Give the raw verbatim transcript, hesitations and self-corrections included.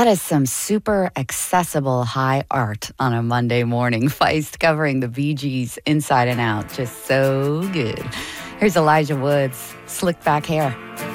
That is some super accessible high art on a Monday morning. Feist covering the Bee Gees inside and out. Just so good. Here's Elijah Woods, Slick Back Hair.